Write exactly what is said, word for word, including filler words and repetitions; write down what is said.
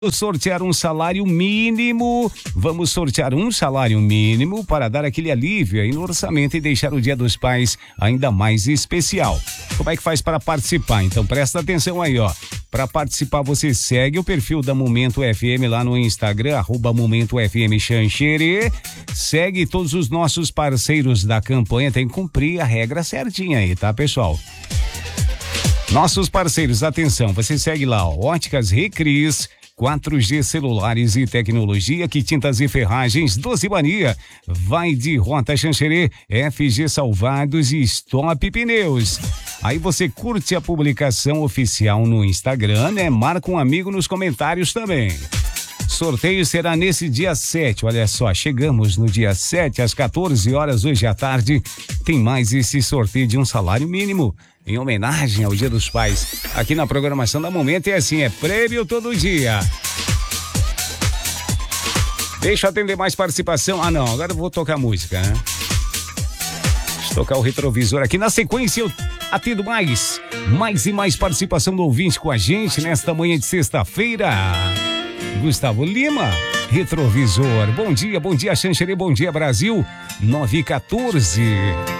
sortear um salário mínimo. Vamos sortear um salário mínimo para dar aquele alívio aí no orçamento e deixar o Dia dos Pais ainda mais especial. Como é que faz para participar? Então presta atenção aí, ó. Para participar, você segue o perfil da Momento F M lá no Instagram, arroba Momento F M Xanxerê. Segue todos os nossos parceiros da campanha, tem que cumprir a regra certinha aí, tá, pessoal? Nossos parceiros, atenção, você segue lá, ó, Óticas Recris, quatro G celulares e tecnologia, que tintas e ferragens, Doze Mania, vai de Rota Xanxerê, F G Salvados e Stop Pneus. Aí você curte a publicação oficial no Instagram, né? Marca um amigo nos comentários também. Sorteio será nesse dia sete, olha só, chegamos no dia sete às quatorze horas hoje à tarde, tem mais esse sorteio de um salário mínimo, em homenagem ao Dia dos Pais. Aqui na programação da Momento é assim, é prêmio todo dia. Deixa eu atender mais participação. Ah não, agora eu vou tocar música, né? Deixa eu tocar o retrovisor aqui. Na sequência eu atendo mais, mais e mais participação do ouvinte com a gente nesta manhã de sexta-feira. Gustavo Lima, retrovisor. Bom dia, bom dia Xanxerê, bom dia Brasil, nove e quatorze.